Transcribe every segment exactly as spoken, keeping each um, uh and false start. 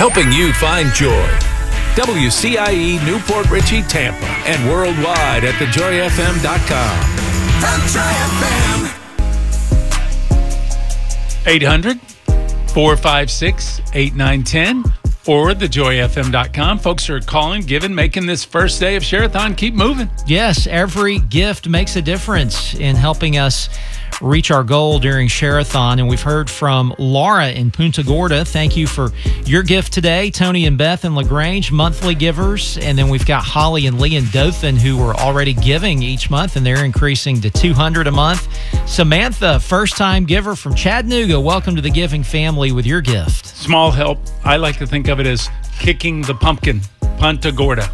helping you find joy. W C I E Newport Richey, Tampa, and worldwide at the joy f m dot com. The Joy F M. eight hundred, four five six, eight nine one zero or the joy f m dot com. Folks are calling, giving, making this first day of Share-a-thon keep moving. Yes, every gift makes a difference in helping us reach our goal during Share-a-thon. And we've heard from Laura in Punta Gorda. Thank you for your gift today. Tony and Beth in LaGrange, monthly givers. And then we've got Holly and Lee in Dothan who are already giving each month, and they're increasing to two hundred dollars a month. Samantha, first-time giver from Chattanooga. Welcome to the giving family with your gift. Small help. I like to think of it as kicking the pumpkin. Punta Gorda.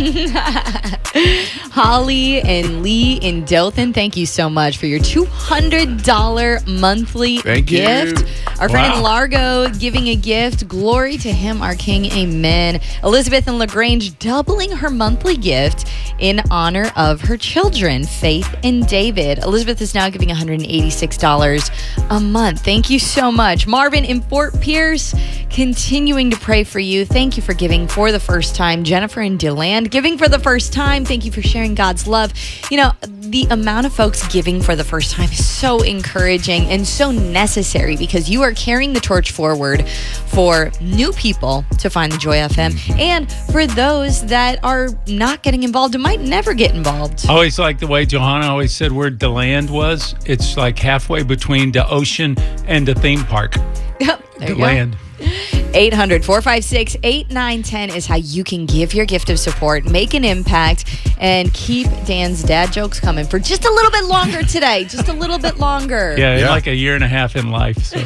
Holly and Lee in Dothan, thank you so much for your two hundred dollars monthly thank gift. You. Our friend Wow. in Largo giving a gift. Glory to him, our King. Amen. Elizabeth in LaGrange doubling her monthly gift in honor of her children, Faith and David. Elizabeth is now giving one hundred eighty-six dollars a month. Thank you so much. Marvin in Fort Pierce, continuing to pray for you. Thank you for giving for the first time. Jennifer in DeLand, giving for the first time. Thank you for sharing God's love. You know, the amount of folks giving for the first time is so encouraging and so necessary because you are carrying the torch forward for new people to find the Joy F M and for those that are not getting involved and might never get involved. I always like the way Johanna always said where DeLand was. It's like halfway between the ocean and the theme park. Yep, there you go. DeLand. eight hundred, four five six, eight nine one zero is how you can give your gift of support, make an impact, and keep Dan's dad jokes coming for just a little bit longer today. Just a little bit longer. Yeah, Yeah. like a year and a half in life. So.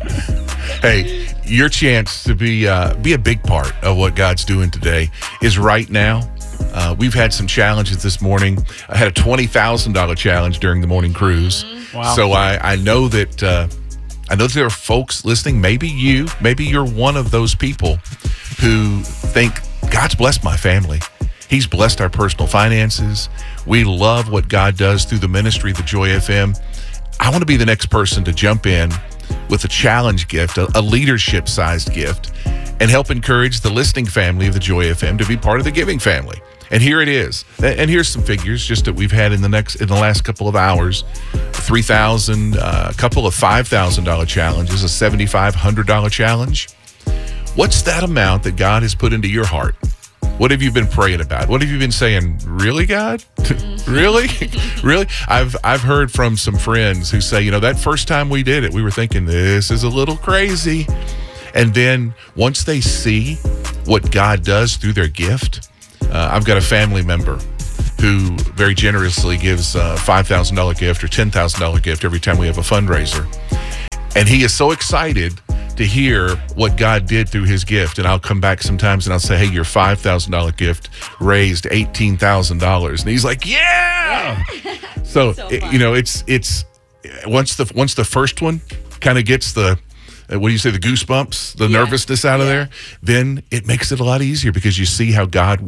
Hey, your chance to be uh, be a big part of what God's doing today is right now. Uh, we've had some challenges this morning. I had a twenty thousand dollars challenge during the morning cruise. Wow. So I, I know that uh, I know there are folks listening. Maybe you, maybe you're one of those people who think God's blessed my family. He's blessed our personal finances. We love what God does through the ministry of the Joy F M. I want to be the next person to jump in with a challenge gift, a, a leadership-sized gift, and help encourage the listening family of the Joy F M to be part of the giving family. And here it is. And here's some figures just that we've had in the next in the last couple of hours. three thousand dollars, uh, a couple of five thousand dollars challenges, a seven thousand five hundred dollars challenge. What's that amount that God has put into your heart? What have you been praying about? What have you been saying? Really, God? Really? Really? I've I've heard from some friends who say, you know, that first time we did it, we were thinking this is a little crazy. And then once they see what God does through their gift, uh, I've got a family member who very generously gives a five thousand dollars gift or ten thousand dollars gift every time we have a fundraiser. And he is so excited to hear what God did through his gift. And I'll come back sometimes and I'll say, hey, your five thousand dollars gift raised eighteen thousand dollars. And he's like, yeah! so, So it, fun. you know, it's, it's once the, once the first one kind of gets the, uh, what do you say, the goosebumps, the Yeah. nervousness out of Yeah. there, then it makes it a lot easier because you see how God